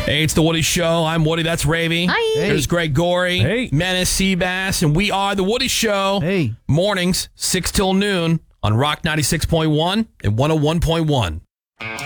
Hey, it's the Woody Show. I'm Woody. That's Ravy. Hi. Hey. There's Greg Gorey. Hey. Menace Seabass. And we are the Woody Show. Hey. Mornings, 6 till noon on Rock 96.1 and 101.1.